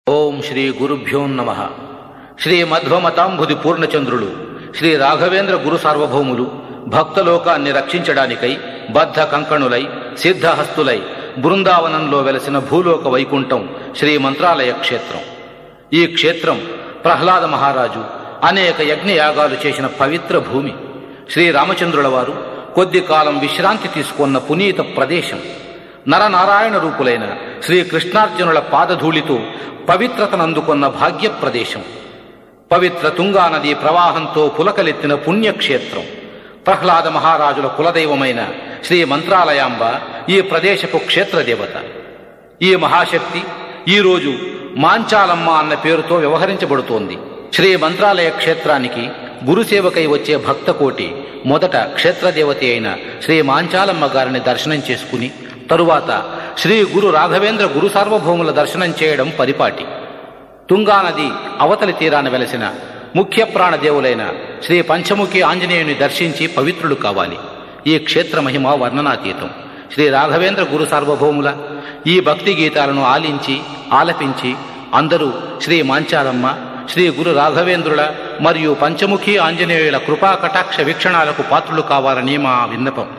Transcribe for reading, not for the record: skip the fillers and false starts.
ఓం శ్రీ గురుభ్యో నమః. శ్రీ మధ్వమతాంబుది పూర్ణచంద్రులు శ్రీ రాఘవేంద్ర గురు సార్వభౌములు భక్తలోకాన్ని రక్షించడానికై బద్ధ కంకణులై సిద్ధహస్తులై బృందావనంలో వెలసిన భూలోక వైకుంఠం శ్రీ మంత్రాలయ క్షేత్రం. ఈ క్షేత్రం ప్రహ్లాద మహారాజు అనేక యజ్ఞయాగాలు చేసిన పవిత్ర భూమి. శ్రీరామచంద్రుల వారు కొద్ది కాలం విశ్రాంతి తీసుకున్న పునీత ప్రదేశం. నరనారాయణ రూపులైన శ్రీకృష్ణార్జునుల పాదధూళితో పవిత్రతనందుకున్న భాగ్య ప్రదేశం. పవిత్ర తుంగానది ప్రవాహంతో పులకలెత్తిన పుణ్యక్షేత్రం. ప్రహ్లాద మహారాజుల కులదైవమైన శ్రీ మంత్రాలయాంబ ఈ ప్రదేశపు క్షేత్రదేవత. ఈ మహాశక్తి ఈరోజు మాంచాలమ్మ అన్న పేరుతో వ్యవహరించబడుతోంది. శ్రీ మంత్రాలయ క్షేత్రానికి గురుసేవకై వచ్చే భక్తకోటి మొదట క్షేత్రదేవత అయిన శ్రీ మాంచాలమ్మ గారిని దర్శనం చేసుకుని తరువాత శ్రీ గురు రాఘవేంద్ర గురు సార్వభౌముల దర్శనం చేయడం పరిపాటి. తుంగానది అవతలి తీరాన వెలసిన ముఖ్య ప్రాణదేవులైన శ్రీ పంచముఖి ఆంజనేయుని దర్శించి పవిత్రులు కావాలి. ఈ క్షేత్ర మహిమ వర్ణనాతీతం. శ్రీ రాఘవేంద్ర గురు సార్వభౌముల ఈ భక్తి గీతాలను ఆలపించి అందరూ శ్రీ మాంచాలమ్మ, శ్రీ గురు రాఘవేంద్రుల మరియు పంచముఖి ఆంజనేయుల కృపా కటాక్ష వీక్షణాలకు పాత్రులు కావాలని మా విన్నపం.